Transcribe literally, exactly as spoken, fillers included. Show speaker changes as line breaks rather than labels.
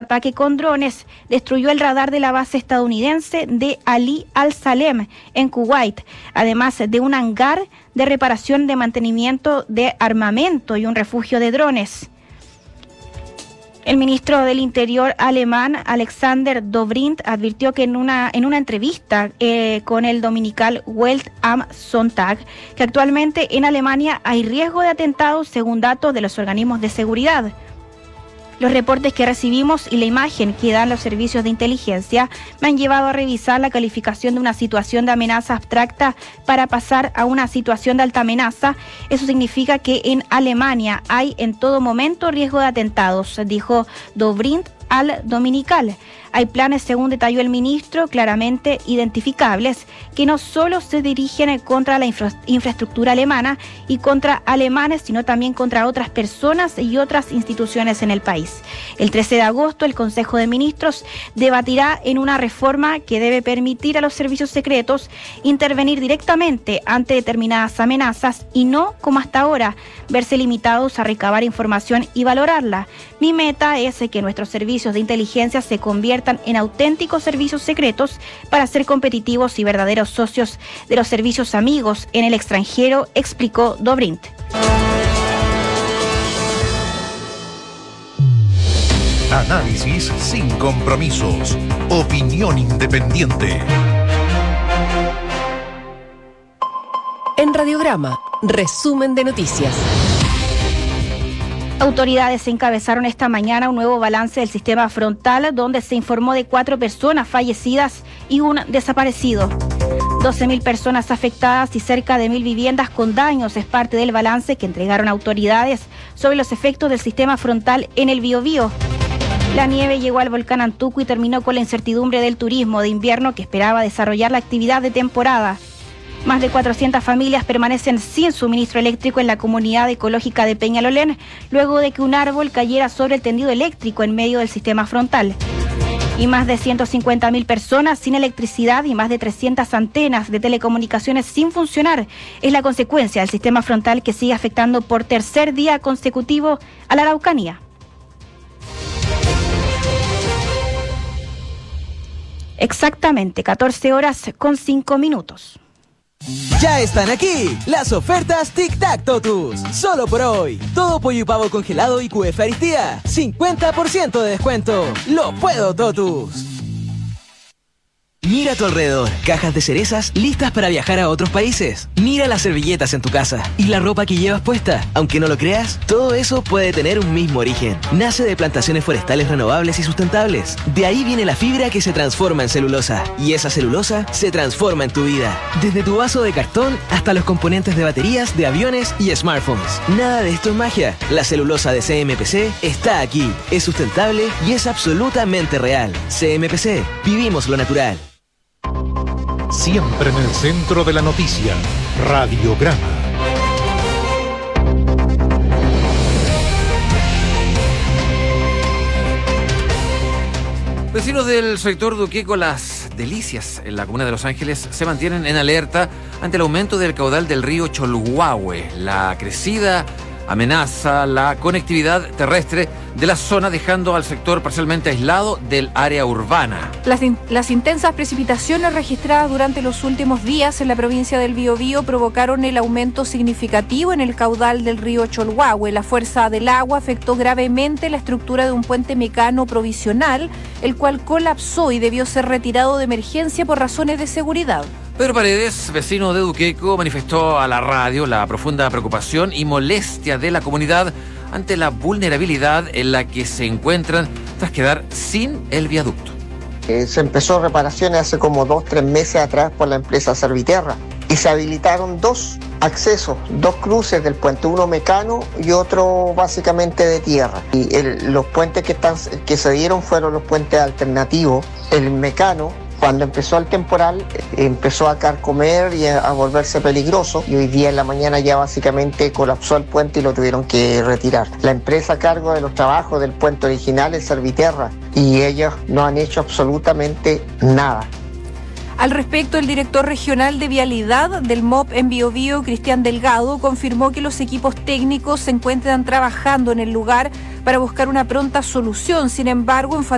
ataque con drones destruyó el radar de la base estadounidense de Ali Al-Salem en Kuwait, además de un hangar de reparación de mantenimiento de armamento y un refugio de drones. El ministro del Interior alemán, Alexander Dobrindt, advirtió que en una, en una entrevista eh, con el dominical Welt am Sonntag, que actualmente en Alemania hay riesgo de atentados según datos de los organismos de seguridad. Los reportes que recibimos y la imagen que dan los servicios de inteligencia me han llevado a revisar la calificación de una situación de amenaza abstracta para pasar a una situación de alta amenaza. Eso significa que en Alemania hay en todo momento riesgo de atentados, dijo Dobrindt al Dominical. Hay planes, según detalló el ministro, claramente identificables, que no solo se dirigen contra la infra- infraestructura alemana y contra alemanes, sino también contra otras personas y otras instituciones en el país. El trece de agosto, el Consejo de Ministros debatirá en una reforma que debe permitir a los servicios secretos intervenir directamente ante determinadas amenazas y no, como hasta ahora, verse limitados a recabar información y valorarla. Mi meta es que nuestros servicios de inteligencia se conviertan en auténticos servicios secretos para ser competitivos y verdaderos socios de los servicios amigos en el extranjero, explicó Dobrindt.
Análisis sin compromisos. Opinión independiente.
En Radiograma, resumen de noticias.
Autoridades encabezaron esta mañana un nuevo balance del sistema frontal, donde se informó de cuatro personas fallecidas y un desaparecido. doce mil personas afectadas y cerca de mil viviendas con daños es parte del balance que entregaron autoridades sobre los efectos del sistema frontal en el Biobío. La nieve llegó al volcán Antuco y terminó con la incertidumbre del turismo de invierno que esperaba desarrollar la actividad de temporada. Más de cuatrocientas familias permanecen sin suministro eléctrico en la comunidad ecológica de Peñalolén, luego de que un árbol cayera sobre el tendido eléctrico en medio del sistema frontal. Y más de ciento cincuenta mil personas sin electricidad y más de trescientas antenas de telecomunicaciones sin funcionar es la consecuencia del sistema frontal que sigue afectando por tercer día consecutivo a la Araucanía. Exactamente, catorce horas con cinco minutos.
Ya están aquí las ofertas Tic Tac Totus. Solo por hoy. Todo pollo y pavo congelado y Q F Aristía. cincuenta por ciento de descuento. Lo puedo, Totus. Mira a tu alrededor, cajas de cerezas listas para viajar a otros países. Mira las servilletas en tu casa y la ropa que llevas puesta. Aunque no lo creas, todo eso puede tener un mismo origen. Nace de plantaciones forestales renovables y sustentables. De ahí viene la fibra que se transforma en celulosa. Y esa celulosa se transforma en tu vida. Desde tu vaso de cartón hasta los componentes de baterías, de aviones y smartphones. Nada de esto es magia. La celulosa de C M P C está aquí. Es sustentable y es absolutamente real. C M P C. Vivimos lo natural.
Siempre en el centro de la noticia. Radiograma.
Vecinos del sector Duqueco Las Delicias, en la comuna de Los Ángeles, se mantienen en alerta ante el aumento del caudal del río Cholhuahue. La crecida amenaza la conectividad terrestre de la zona, dejando al sector parcialmente aislado del área urbana.
Las, in- las intensas precipitaciones registradas durante los últimos días en la provincia del Biobío provocaron el aumento significativo en el caudal del río Cholhuahue. La fuerza del agua afectó gravemente la estructura de un puente mecano provisional, el cual colapsó y debió ser retirado de emergencia por razones de seguridad.
Pedro Paredes, vecino de Duqueco, manifestó a la radio la profunda preocupación y molestia de la comunidad ante la vulnerabilidad en la que se encuentran tras quedar sin el viaducto.
Eh, se empezó reparaciones hace como dos, tres meses atrás por la empresa Serviterra y se habilitaron dos accesos, dos cruces del puente, uno mecano y otro básicamente de tierra. Y el, los puentes que, están, que se dieron fueron los puentes alternativos. El mecano, cuando empezó el temporal, empezó a carcomer y a volverse peligroso, y hoy día en la mañana ya básicamente colapsó el puente y lo tuvieron que retirar. La empresa a cargo de los trabajos del puente original es Serviterra y ellos no han hecho absolutamente nada.
Al respecto, el director regional de Vialidad del M O P en Biobío, Cristian Delgado, confirmó que los equipos técnicos se encuentran trabajando en el lugar para buscar una pronta solución. Sin embargo, enfatizó